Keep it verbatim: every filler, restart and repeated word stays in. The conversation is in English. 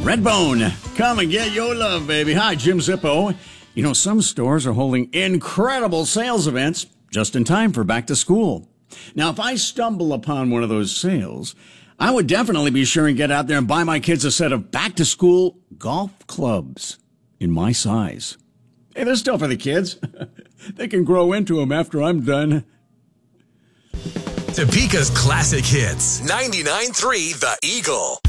Redbone, come and get your love, baby. Hi, Jim Zippo. You know, some stores are holding incredible sales events just in time for back to school. Now, if I stumble upon one of those sales, I would definitely be sure and get out there and buy my kids a set of back to school golf clubs in my size. Hey, they're still for the kids. They can grow into them after I'm done. Topeka's classic hits. ninety-nine point three The Eagle.